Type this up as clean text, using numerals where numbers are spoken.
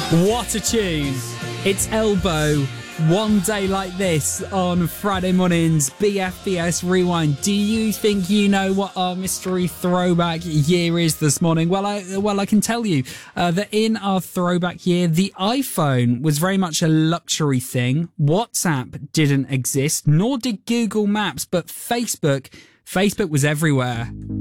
What a tune. It's Elbow. One day like this on Friday mornings, BFBS Rewind. Do you think you know what our mystery throwback year is this morning? Well, I can tell you that in our throwback year, the iPhone was very much a luxury thing. WhatsApp didn't exist, nor did Google Maps, but Facebook was everywhere.